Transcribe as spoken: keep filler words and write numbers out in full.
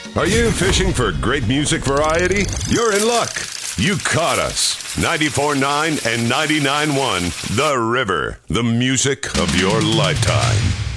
Are you fishing for great music variety? You're in luck. You caught us. ninety-four point nine and ninety-nine point one The River, the music of your lifetime.